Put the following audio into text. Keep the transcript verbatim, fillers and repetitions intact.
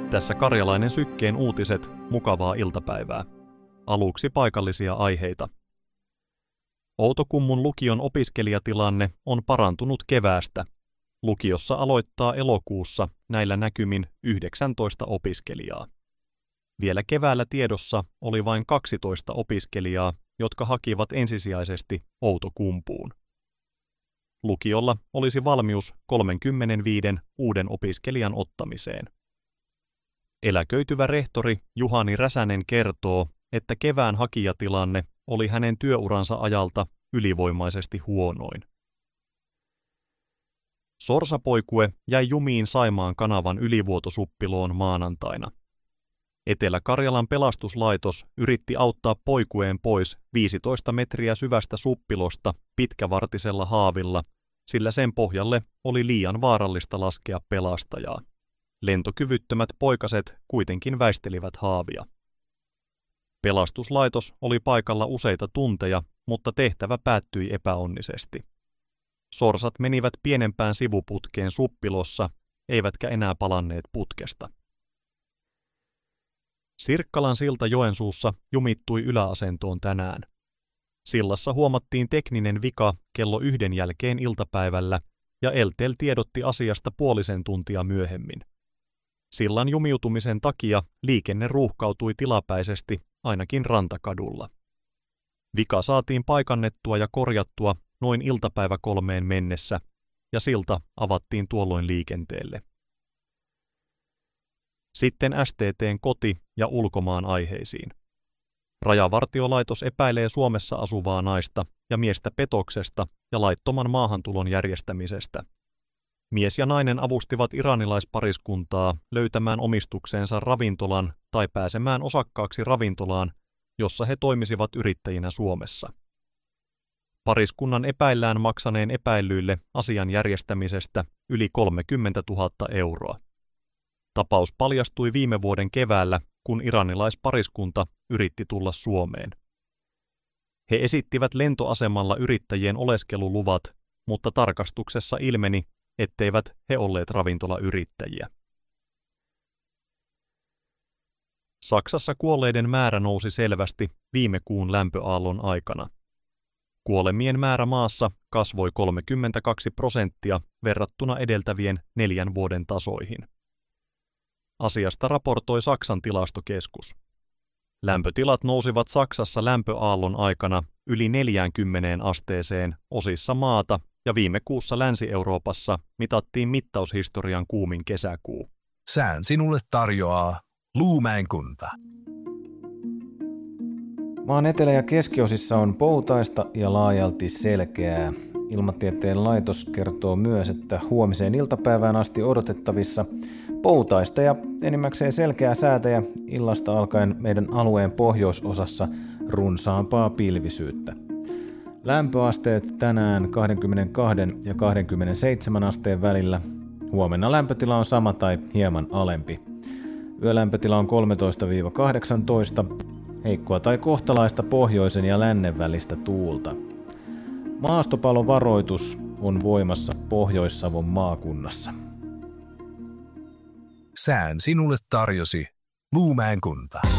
Tässä Karjalainen Sykkeen uutiset, mukavaa iltapäivää. Aluksi paikallisia aiheita. Outokummun lukion opiskelijatilanne on parantunut keväästä. Lukiossa aloittaa elokuussa näillä näkymin yhdeksäntoista opiskelijaa. Vielä keväällä tiedossa oli vain kaksitoista opiskelijaa, jotka hakivat ensisijaisesti Outokumpuun. Lukiolla olisi valmius kolmekymmentäviisi uuden opiskelijan ottamiseen. Eläköityvä rehtori Juhani Räsänen kertoo, että kevään hakijatilanne oli hänen työuransa ajalta ylivoimaisesti huonoin. Sorsapoikue jäi jumiin Saimaan kanavan ylivuotosuppiloon maanantaina. Etelä-Karjalan pelastuslaitos yritti auttaa poikueen pois viisitoista metriä syvästä suppilosta pitkävartisella haavilla, sillä sen pohjalle oli liian vaarallista laskea pelastajaa. Lentokyvyttömät poikaset kuitenkin väistelivät haavia. Pelastuslaitos oli paikalla useita tunteja, mutta tehtävä päättyi epäonnisesti. Sorsat menivät pienempään sivuputkeen suppilossa, eivätkä enää palanneet putkesta. Sirkkalan silta Joensuussa jumittui yläasentoon tänään. Sillassa huomattiin tekninen vika kello yhden jälkeen iltapäivällä ja Eltel tiedotti asiasta puolisen tuntia myöhemmin. Sillan jumiutumisen takia liikenne ruuhkautui tilapäisesti ainakin Rantakadulla. Vika saatiin paikannettua ja korjattua noin iltapäivä kolmeen mennessä ja silta avattiin tuolloin liikenteelle. Sitten S T T:n koti- ja ulkomaan aiheisiin. Rajavartiolaitos epäilee Suomessa asuvaa naista ja miestä petoksesta ja laittoman maahantulon järjestämisestä. Mies ja nainen avustivat iranilaispariskuntaa löytämään omistukseensa ravintolan tai pääsemään osakkaaksi ravintolaan, jossa he toimisivat yrittäjinä Suomessa. Pariskunnan epäillään maksaneen epäillyille asian järjestämisestä yli kolmekymmentätuhatta euroa. Tapaus paljastui viime vuoden keväällä, kun iranilaispariskunta yritti tulla Suomeen. He esittivät lentoasemalla yrittäjien oleskeluluvat, mutta tarkastuksessa ilmeni, etteivät he olleet ravintolayrittäjiä. Saksassa kuolleiden määrä nousi selvästi viime kuun lämpöaallon aikana. Kuolemien määrä maassa kasvoi kolmekymmentäkaksi prosenttia verrattuna edeltävien neljän vuoden tasoihin. Asiasta raportoi Saksan tilastokeskus. Lämpötilat nousivat Saksassa lämpöaallon aikana yli neljäänkymmeneen asteeseen osissa maata ja viime kuussa Länsi-Euroopassa mitattiin mittaushistorian kuumin kesäkuu. Sään sinulle tarjoaa Luumäen kunta. Maan etelä- ja keskiosissa on poutaista ja laajalti selkeää. Ilmatieteen laitos kertoo myös, että huomiseen iltapäivään asti odotettavissa poutaista ja enimmäkseen selkeää säätä ja illasta alkaen meidän alueen pohjoisosassa runsaampaa pilvisyyttä. Lämpöasteet tänään kaksikymmentäkaksi ja kaksikymmentäseitsemän asteen välillä. Huomenna lämpötila on sama tai hieman alempi. Yölämpötila on kolmetoista kahdeksantoista, heikkoa tai kohtalaista pohjoisen ja lännen välistä tuulta. Maastopalovaroitus on voimassa Pohjois-Savon maakunnassa. Sään sinulle tarjosi Luumäen kunta.